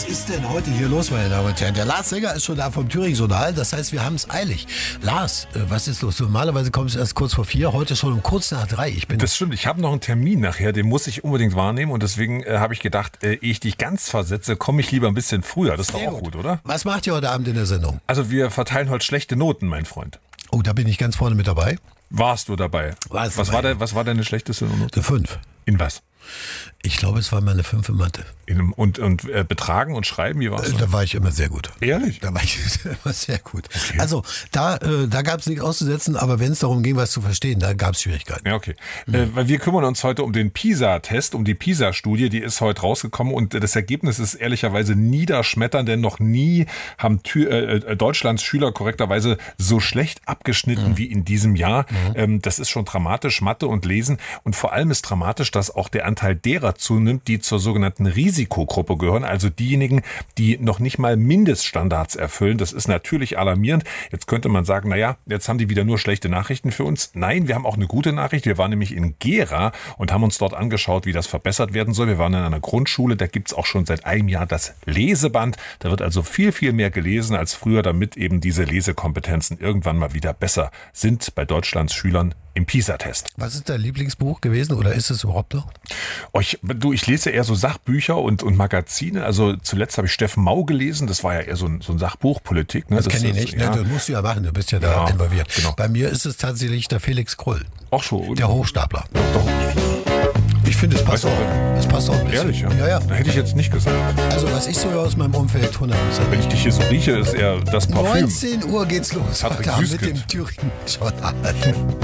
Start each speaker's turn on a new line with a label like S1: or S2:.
S1: Was ist denn heute hier los, meine Damen und Herren? Der Lars Sänger ist schon da vom Thüringen-Sonal, das heißt, wir haben es eilig. Lars, was ist los? Normalerweise kommst du erst kurz vor 4, heute schon um kurz nach 3.
S2: Das stimmt, ich habe noch einen Termin nachher, den muss ich unbedingt wahrnehmen und deswegen habe ich gedacht, ehe ich dich ganz versetze, komme ich lieber ein bisschen früher. Das ist doch auch gut, oder?
S1: Was macht ihr heute Abend in der Sendung?
S2: Also wir verteilen heute schlechte Noten, mein Freund.
S1: Oh, da bin ich ganz vorne mit dabei.
S2: Warst du dabei? Was war deine schlechteste Note?
S1: Eine 5.
S2: In was?
S1: Ich glaube, es war meine 5 in Mathe.
S2: Und Betragen und Schreiben, wie war's?
S1: Da war ich immer sehr gut.
S2: Ehrlich?
S1: Da war ich immer sehr gut. Okay. Also, da gab es nichts auszusetzen, aber wenn es darum ging, was zu verstehen, da gab es Schwierigkeiten.
S2: Ja, okay. Weil wir kümmern uns heute um den PISA-Test, um die PISA-Studie, die ist heute rausgekommen und das Ergebnis ist ehrlicherweise niederschmetternd, denn noch nie haben Deutschlands Schüler korrekterweise so schlecht abgeschnitten wie in diesem Jahr. Das ist schon dramatisch, Mathe und Lesen. Und vor allem ist dramatisch, dass auch der Anteil derer zunimmt, die zur sogenannten Risikogruppe gehören, also diejenigen, die noch nicht mal Mindeststandards erfüllen. Das ist natürlich alarmierend. Jetzt könnte man sagen, naja, jetzt haben die wieder nur schlechte Nachrichten für uns. Nein, wir haben auch eine gute Nachricht. Wir waren nämlich in Gera und haben uns dort angeschaut, wie das verbessert werden soll. Wir waren in einer Grundschule, da gibt's auch schon seit einem Jahr das Leseband. Da wird also viel, viel mehr gelesen als früher, damit eben diese Lesekompetenzen irgendwann mal wieder besser sind bei Deutschlands Schülern im PISA-Test.
S1: Was ist dein Lieblingsbuch gewesen oder ist es überhaupt noch?
S2: Ich lese eher so Sachbücher und Magazine. Also zuletzt habe ich Steffen Mau gelesen. Das war ja eher so ein Sachbuch, Politik. Ne?
S1: Das kenne ich nicht. Ja. Das musst du ja machen. Du bist ja da involviert. Genau. Bei mir ist es tatsächlich der Felix Krull.
S2: Ach so.
S1: Der Hochstapler.
S2: Doch.
S1: Ich finde, es passt auch. Es passt auch ein bisschen.
S2: Ehrlich, ja?
S1: Ja.
S2: Da hätte ich jetzt nicht gesagt.
S1: Also was ich so aus meinem Umfeld 100%.
S2: Wenn ich dich hier so rieche, ist eher das Parfüm.
S1: 19 Uhr geht's los.
S2: Patrick
S1: Heute Abend mit
S2: Süßkind.
S1: dem Thüringen-Journal.